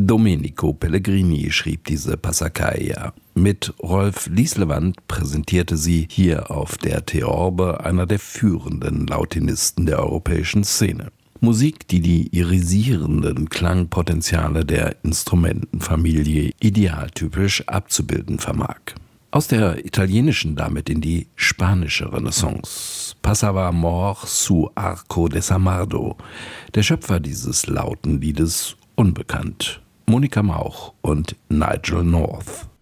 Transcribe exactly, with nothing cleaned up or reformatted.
Domenico Pellegrini schrieb diese Passacaglia. Mit Rolf Lislewand präsentierte sie hier auf der Theorbe einer der führenden Lautinisten der europäischen Szene. Musik, die die irisierenden Klangpotenziale der Instrumentenfamilie idealtypisch abzubilden vermag. Aus der italienischen damit in die spanische Renaissance. Passava amor su arco de Samardo. Der Schöpfer dieses lauten Liedes unbekannt. Monika Mauch und Nigel North.